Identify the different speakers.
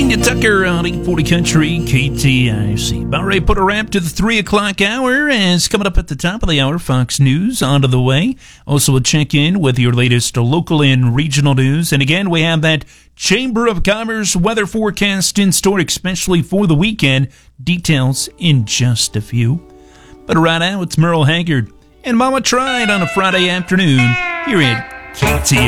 Speaker 1: Anya Tucker on 840 Country KTIC. About ready to put a wrap to the 3 o'clock hour. As coming up at the top of the hour, Fox News onto the way. Also a check-in with your latest local and regional news. And again, we have that Chamber of Commerce weather forecast in store, especially for the weekend. Details in just a few. But right now, it's Merle Haggard and Mama Tried on a Friday afternoon here at KTIC.